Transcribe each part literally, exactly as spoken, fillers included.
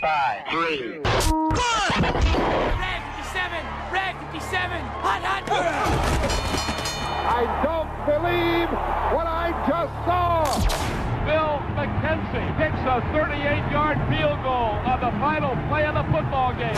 Five, three. Red fifty-seven! Red fifty-seven! Hot, hot! I don't believe what I just saw! Bill McKenzie kicks a thirty-eight-yard field goal on the final play of the football game.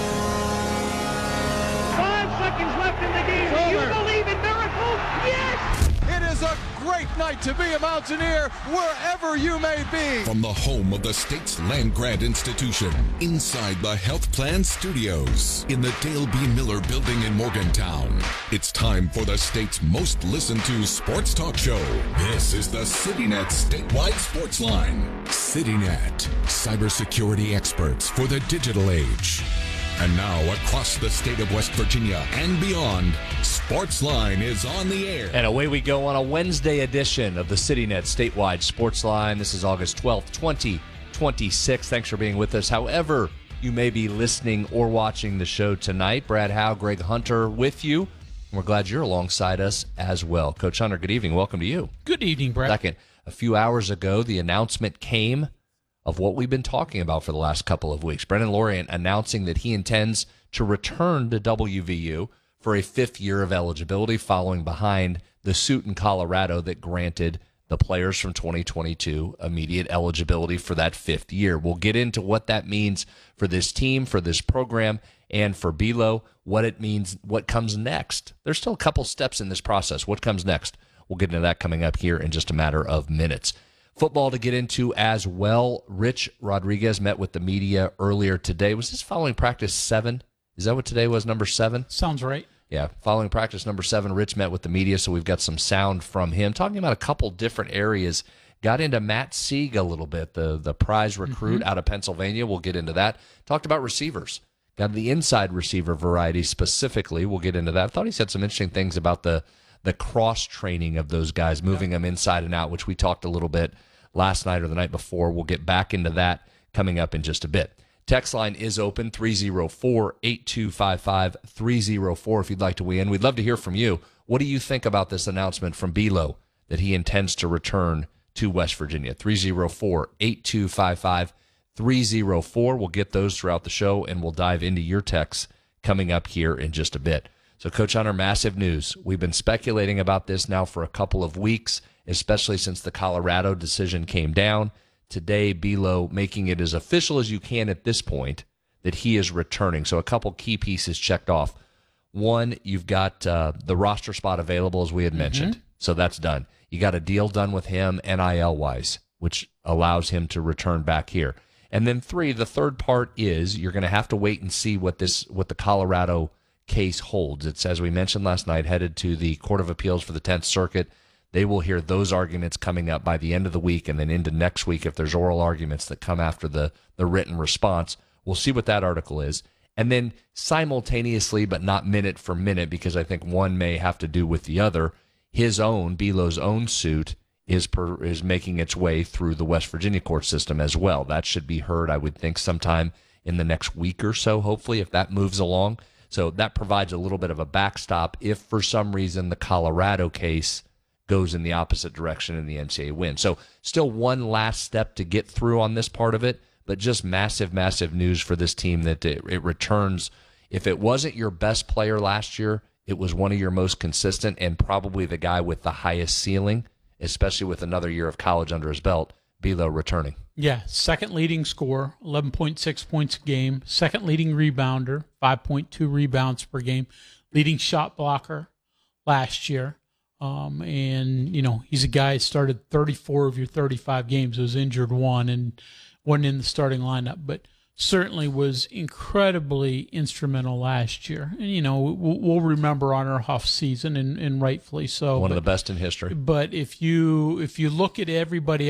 Five seconds left in the game. Do you believe in miracles? Yes! It is a great night to be a Mountaineer wherever you may be. From the home of the state's land-grant institution, inside the Health Plan Studios, in the Dale B. Miller Building in Morgantown, it's time for the state's most listened-to sports talk show. This is the CityNet Statewide Sports Line. CityNet, cybersecurity experts for the digital age. And now, across the state of West Virginia and beyond, Sportsline is on the air. And away we go on a Wednesday edition of the CityNet Statewide Sportsline. This is August twelfth, twenty twenty-six. Thanks for being with us. However you may be listening or watching the show tonight, Brad Howe, Greg Hunter with you. We're glad you're alongside us as well. Coach Hunter, good evening. Welcome to you. Good evening, Brad. Second, a few hours ago, the announcement came of what we've been talking about for the last couple of weeks. Brennan Lorient announcing that he intends to return to W V U for a fifth year of eligibility, following behind the suit in Colorado that granted the players from twenty twenty-two immediate eligibility for that fifth year. We'll get into what that means for this team, for this program, and for B L O, what it means, what comes next. There's still a couple steps in this process. What comes next? We'll get into that coming up here in just a matter of minutes. Football to get into as well. Rich Rodriguez met with the media earlier today. Was this following practice seven? Is that what today was, number seven? Sounds right. Yeah, following practice number seven, Rich met with the media, so we've got some sound from him, talking about a couple different areas. Got into Matt Sieg a little bit, the, the prize recruit mm-hmm. out of Pennsylvania. We'll get into that. Talked about receivers. Got the inside receiver variety specifically. We'll get into that. I thought he said some interesting things about the the cross-training of those guys, moving yeah. them inside and out, which we talked a little bit last night or the night before. We'll get back into that coming up in just a bit. Text line is open, three oh four, eight two five five, three oh four if you'd like to weigh in. We'd love to hear from you. What do you think about this announcement from B L O that he intends to return to West Virginia? three oh four, eight two five five, three oh four. We'll get those throughout the show, and we'll dive into your texts coming up here in just a bit. So, Coach Hunter, massive news. We've been speculating about this now for a couple of weeks, especially since the Colorado decision came down. Today, B L O making it as official as you can at this point that he is returning. So a couple key pieces checked off. One, you've got uh, the roster spot available, as we had mentioned. Mm-hmm. So that's done. You got a deal done with him N I L-wise, which allows him to return back here. And then three, the third part is you're going to have to wait and see what this what the Colorado case holds. It's, as we mentioned last night, headed to the Court of Appeals for the tenth Circuit. They will hear those arguments coming up by the end of the week and then into next week if there's oral arguments that come after the, the written response. We'll see what that article is. And then simultaneously, but not minute for minute, because I think one may have to do with the other, his own, B L O's own suit is per, is making its way through the West Virginia court system as well. That should be heard, I would think, sometime in the next week or so, hopefully, if that moves along. So that provides a little bit of a backstop if for some reason the Colorado case goes in the opposite direction and the N C double A wins. So still one last step to get through on this part of it, but just massive, massive news for this team that it, it returns. If it wasn't your best player last year, it was one of your most consistent and probably the guy with the highest ceiling, especially with another year of college under his belt, B L O returning. Yeah, second leading scorer, eleven point six points a game. Second leading rebounder, five point two rebounds per game. Leading shot blocker last year. Um, and, you know, he's a guy who started thirty-four of your thirty-five games, was injured one and wasn't in the starting lineup, but certainly was incredibly instrumental last year. And, you know, we'll, we'll remember on our Huff season, and, and rightfully so. One but, of the best in history. But if you if you look at everybody